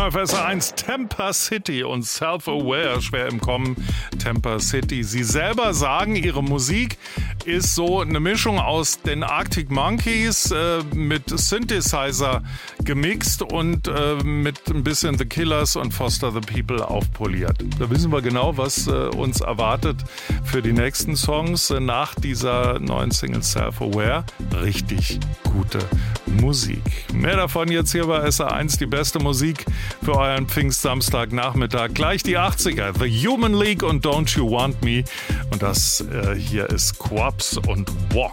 neu auf SR1, Temper City und Self-Aware, schwer im Kommen, Temper City. Sie selber sagen, ihre Musik ist so eine Mischung aus den Arctic Monkeys mit Synthesizer gemixt und mit ein bisschen The Killers und Foster the People aufpoliert. Da wissen wir genau, was uns erwartet für die nächsten Songs nach dieser neuen Single Self-Aware. Richtig gute Musik. Mehr davon jetzt hier bei SR1, die beste Musik für euren Pfingstsamstagnachmittag. Gleich die 80er, The Human League und Don't You Want Me. Und das hier ist Quabs und Walk.